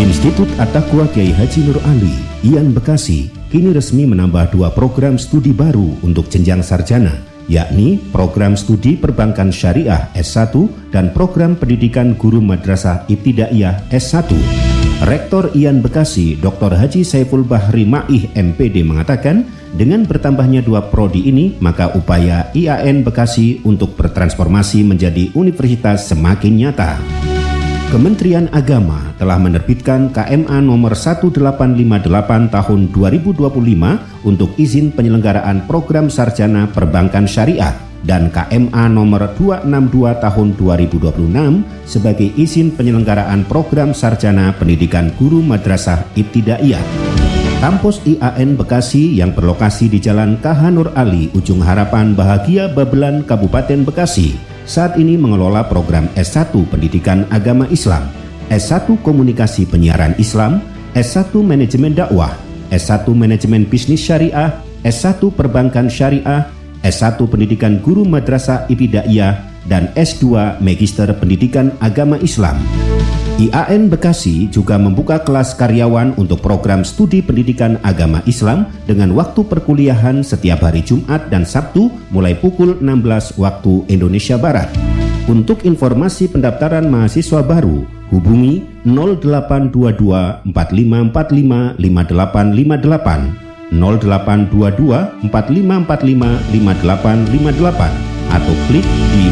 Institut At-Taqwa Kiai Haji Nur Ali, IAN Bekasi, kini resmi menambah 2 program studi baru untuk jenjang sarjana, yakni program studi perbankan syariah S1 dan program pendidikan guru madrasah ibtidaiyah S1. Rektor IAN Bekasi, Dr. Haji Saiful Bahri Ma'ih MPD mengatakan, dengan bertambahnya 2 prodi ini, maka upaya IAN Bekasi untuk bertransformasi menjadi universitas semakin nyata. Kementerian Agama telah menerbitkan KMA nomor 1858 tahun 2025 untuk izin penyelenggaraan program sarjana perbankan syariah dan KMA nomor 262 tahun 2026 sebagai izin penyelenggaraan program sarjana pendidikan guru madrasah ibtidaiyah. Kampus IAN Bekasi yang berlokasi di Jalan KH Nur Ali, Ujung Harapan Bahagia, Babelan, Kabupaten Bekasi, saat ini mengelola program S1 Pendidikan Agama Islam, S1 Komunikasi Penyiaran Islam, S1 Manajemen Dakwah, S1 Manajemen Bisnis Syariah, S1 Perbankan Syariah, S1 Pendidikan Guru Madrasah Ibtidaiyah, dan S2 Magister Pendidikan Agama Islam. IAN Bekasi juga membuka kelas karyawan untuk program studi pendidikan agama Islam dengan waktu perkuliahan setiap hari Jumat dan Sabtu mulai pukul 16 waktu Indonesia Barat. Untuk informasi pendaftaran mahasiswa baru, hubungi 0822 4545 5858, 0822 4545 5858, atau klik di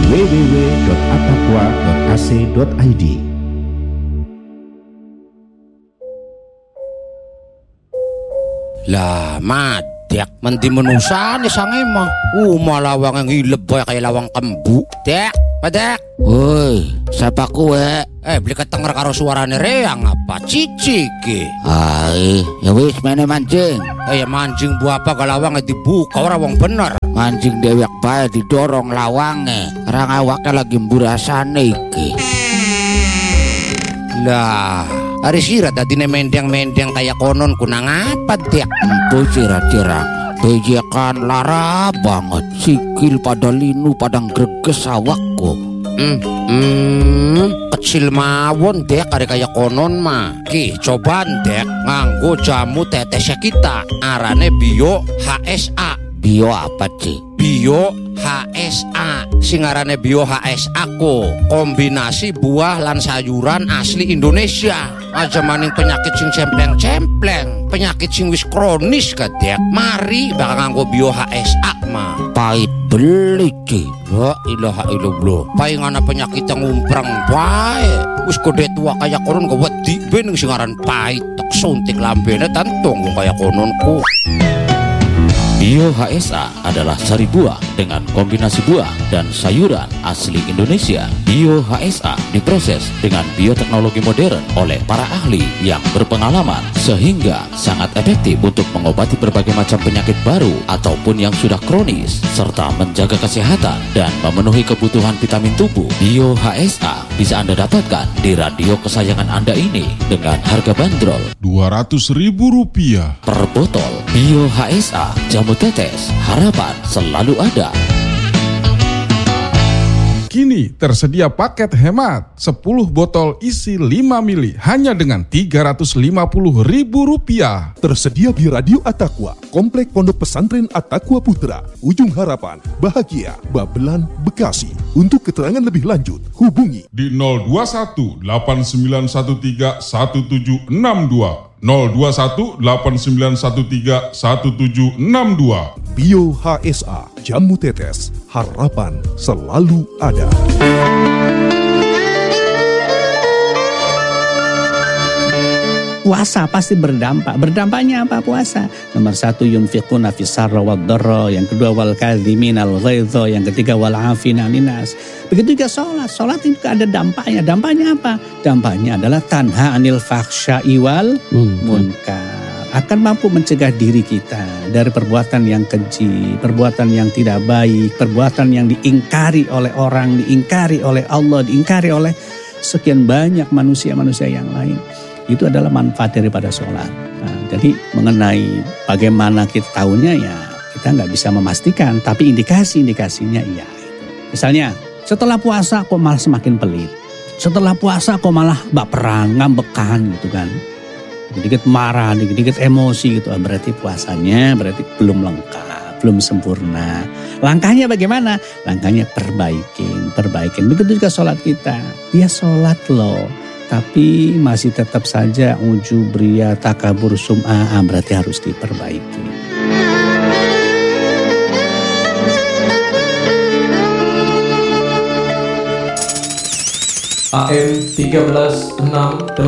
www.attaqwa.ac.id. Lah, Dek, menti menusan ya sang emah. Malah lawang yang hilep kayak lawang kembu. Dek, Dek. Woi, siapa kue? Beli ketenger karo suarane reang apa? Cici ki. Hai, ya wis mene mancing. Ya mancing bu apa galawang dibuka ora wong bener. Mancing dewek bae didorong lawange. Rang awake lagi mburasane iki. Lah, hari sirat tadi mendeng-mendeng kayak konon kunang apa Dek? Empu sirat-sirat bejekan lara banget, sikil pada linu padang greges awakku. Kecil mawon Dek, hari kayak konon mah. Ki, cobaan Dek nganggo jamu tetesnya kita, arane Bio HSA. Bio apa sih? Bio HSA, singarane Bio HSA ko kombinasi buah lan sayuran asli Indonesia. Aja maning penyakit sing cempleng-cempleng, penyakit sing wis kronis Dek, mari bakal nganggo Bio HSA mah. Pahit beli ki. La ilaha illallah. Paingana penyakit yang ngumprang bae. Wis kode tua kayak konon go wedi bening singaran pahit tak suntik lambene tantung kayak kononku. Bio HSA adalah sari buah dengan kombinasi buah dan sayuran asli Indonesia. Bio HSA diproses dengan bioteknologi modern oleh para ahli yang berpengalaman sehingga sangat efektif untuk mengobati berbagai macam penyakit baru ataupun yang sudah kronis serta menjaga kesehatan dan memenuhi kebutuhan vitamin tubuh. Bio HSA bisa Anda dapatkan di radio kesayangan Anda ini dengan harga bandrol Rp200.000 per botol. Bio HSA jamu tetes, harapan selalu ada. Kini tersedia paket hemat 10 botol isi 5 mili hanya dengan Rp350.000. Tersedia di Radio At-Taqwa, Komplek Pondok Pesantren At-Taqwa Putra, Ujung Harapan, Bahagia, Babelan, Bekasi. Untuk keterangan lebih lanjut, hubungi di 021 8913 1762. 021 8913 1762. Bio HSA, jamu tetes, harapan selalu ada. Puasa pasti berdampak. Berdampaknya apa puasa? Nomor 1, yunfiquna fis sarra wad dharra. Yang kedua, wal kadhiminal ghaidha. Yang ketiga, wal afina 'anil nas. Begitu juga sholat. Sholat itu ada dampaknya. Dampaknya apa? Dampaknya adalah tanha 'anil fakhsya'i wal munkar. Akan mampu mencegah diri kita dari perbuatan yang keji, perbuatan yang tidak baik, perbuatan yang diingkari oleh orang, diingkari oleh Allah, diingkari oleh sekian banyak manusia-manusia yang lain. Itu adalah manfaat daripada sholat. Nah, jadi mengenai bagaimana kita tahunya ya kita nggak bisa memastikan, tapi indikasi-indikasinya iya. Misalnya setelah puasa kok malah semakin pelit. Setelah puasa kok malah baperan, ngambekan gitu kan. Dikit-dikit marah, dikit-dikit emosi gitu. Berarti puasanya berarti belum lengkap, belum sempurna. Langkahnya bagaimana? Langkahnya perbaikin. Begitu juga sholat kita. Dia sholat loh, tapi masih tetap saja ujub, ria, takabur, sum'ah, berarti harus diperbaiki. AM 1368